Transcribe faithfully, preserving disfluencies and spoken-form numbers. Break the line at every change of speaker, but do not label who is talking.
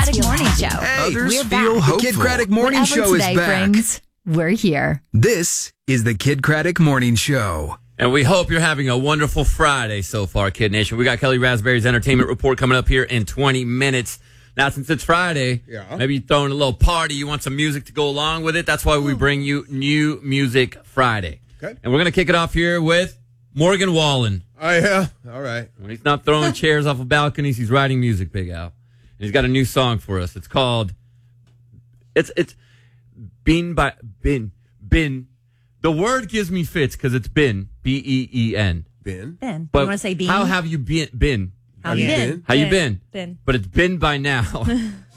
Craddock Morning Show.
Hey,
Others
we're
feel
back.
hopeful.
The Kid Craddock Morning
Whatever
Show is
today
back.
brings, we're here.
This is the Kid Craddock Morning Show.
And we hope you're having a wonderful Friday so far, Kid Nation. We got Kelly Raspberry's Entertainment Report coming up here in twenty minutes. Now, since it's Friday,
Yeah.
maybe you're throwing a little party. You want some music to go along with it. That's why we bring you New Music Friday.
Okay.
And we're going to kick it off here with Morgan Wallen.
Oh, yeah. All right.
When he's not throwing chairs off of balconies, he's writing music, Big Al. And he's got a new song for us. It's called, it's, it's, Bin by, Bin, Bin. The word gives me fits because it's been, B E E N.
Ben.
Ben,
But
you want to say bean?
how have you been? been?
How you been?
How you been?
Been.
But it's been by now.